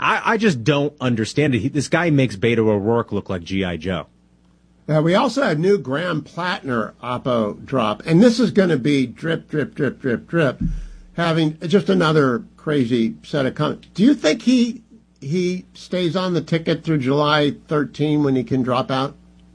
I just don't understand it. This guy makes Beto O'Rourke look like G.I. Joe. We also have new Graham Plattner Oppo drop, and this is going to be drip, drip, drip, drip, drip, having just another crazy set of comments. Do you think he stays on the ticket through July 13 when he can drop out?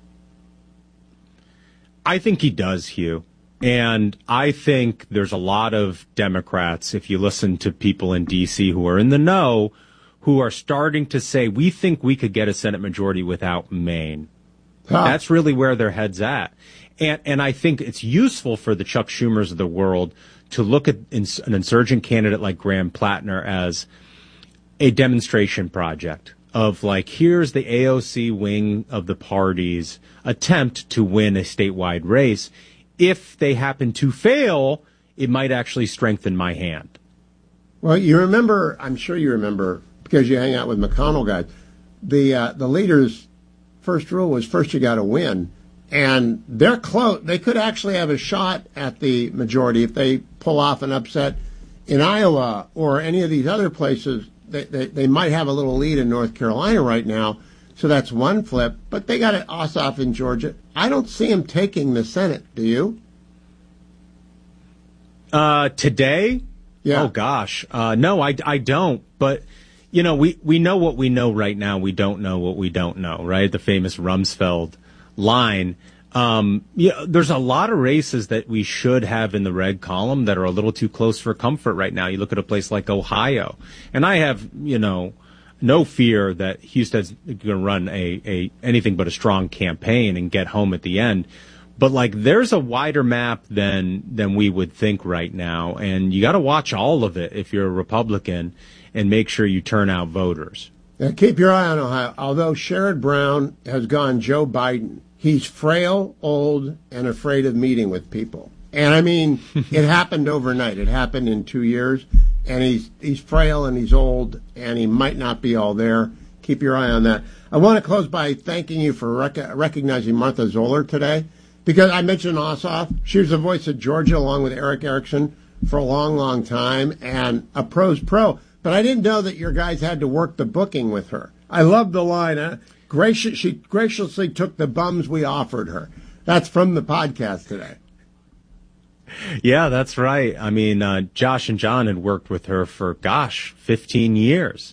I think he does, Hugh. And I think there's a lot of Democrats, if you listen to people in D.C. who are in the know, who are starting to say, we think we could get a Senate majority without Maine. That's really where their head's at. And I think it's useful for the Chuck Schumers of the world to look at an insurgent candidate like Graham Plattner as a demonstration project of, like, here's the AOC wing of the party's attempt to win a statewide race. If they happen to fail, it might actually strengthen my hand. Well, you remember, I'm sure you remember, because you hang out with McConnell guys, the leader's first rule was first you got to win. And they're close. They could actually have a shot at the majority if they pull off an upset in Iowa or any of these other places. They might have a little lead in North Carolina right now. So that's one flip. But they got Ossoff in Georgia. I don't see him taking the Senate. Do you? Today? Yeah. Oh, gosh. No, I don't. But, you know, we know what we know right now. We don't know what we don't know, right? The famous Rumsfeld line. There's a lot of races that we should have in the red column that are a little too close for comfort right now. You look at a place like Ohio, and I have, no fear that Houston's going to run a anything but a strong campaign and get home at the end. But, like, there's a wider map than we would think right now, and you got to watch all of it if you're a Republican and make sure you turn out voters. Yeah, keep your eye on Ohio. Although Sherrod Brown has gone Joe Biden, he's frail, old, and afraid of meeting with people. And, I mean, it happened overnight. It happened in 2 years, and he's frail and he's old, and he might not be all there. Keep your eye on that. I want to close by thanking you for recognizing Martha Zoller today, because I mentioned Ossoff. She was the voice of Georgia along with Eric Erickson for a long, long time, and a pro's pro. But I didn't know that your guys had to work the booking with her. I love the line. She graciously took the bums we offered her. That's from the podcast today. Yeah, that's right. I mean, Josh and John had worked with her for, 15 years,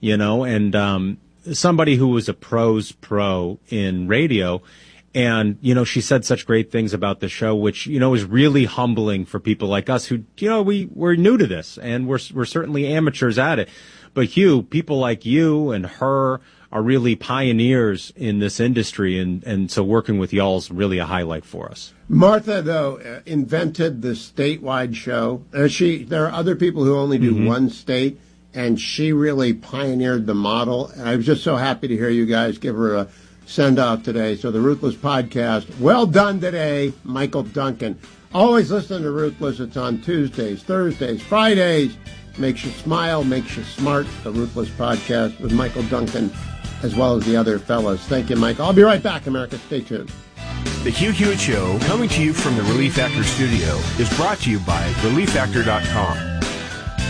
and somebody who was a pro's pro in radio. And, she said such great things about the show, which, is really humbling for people like us who, we're new to this and we're certainly amateurs at it. But Hugh, people like you and her are really pioneers in this industry. And so working with y'all is really a highlight for us. Martha, though, invented the statewide show. There are other people who only do one state, and she really pioneered the model. And I was just so happy to hear you guys give her a send off today. So the Ruthless Podcast, well done today, Michael Duncan. Always listen to Ruthless. It's on Tuesdays, Thursdays, Fridays. Makes you smile, makes you smart. The Ruthless Podcast with Michael Duncan, as well as the other fellas. Thank you, Mike. I'll be right back, America. Stay tuned. The Hugh Hewitt Show, coming to you from the Relief Factor studio, is brought to you by ReliefFactor.com.